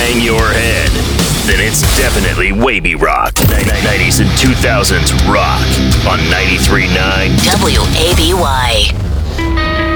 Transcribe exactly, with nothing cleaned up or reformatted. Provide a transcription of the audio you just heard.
bang your head, then it's definitely Wavy Rock. nineties and two thousands rock on ninety-three point nine W A B Y.